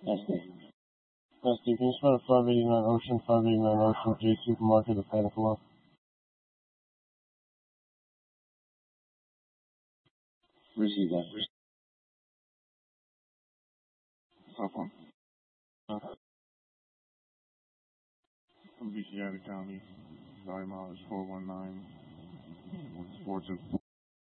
Dusty, can you spell 589 Ocean, 589 Ocean, J Supermarket of Panacola? Receive that. Top one. From Beach County. Sorry, mileage 419. 42.